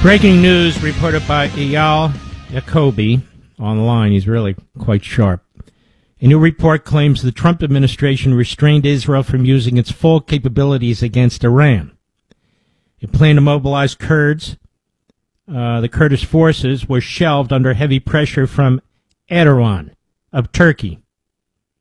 Breaking news reported by Eyal Jacoby online. He's really quite sharp. A new report claims the Trump administration restrained Israel from using its full capabilities against Iran. It planned to mobilize Kurds. The Kurdish forces were shelved under heavy pressure from Erdogan of Turkey.